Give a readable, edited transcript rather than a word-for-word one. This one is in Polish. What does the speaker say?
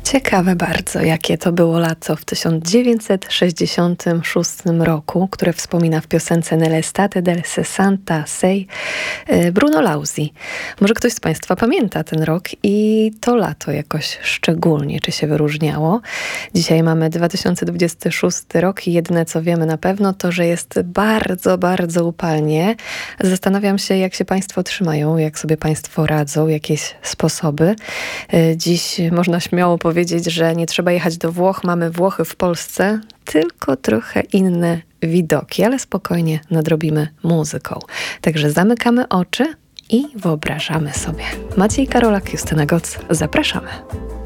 Ciekawe bardzo, jakie to było lato w 1966 roku, które wspomina w piosence Nell'estate del 66 Bruno Lausi. Może ktoś z Państwa pamięta ten rok i to lato jakoś szczególnie, czy się wyróżniało. Dzisiaj mamy 2026 rok i jedyne co wiemy na pewno to, że jest bardzo, bardzo upalnie. Zastanawiam się, jak się Państwo trzymają, jak sobie Państwo radzą, jakieś sposoby. Dziś można śmiało powiedzieć, że nie trzeba jechać do Włoch, mamy Włochy w Polsce, tylko trochę inne widoki, ale spokojnie nadrobimy muzyką. Także zamykamy oczy i wyobrażamy sobie. Maciej Karolak, Justyna Goc, zapraszamy.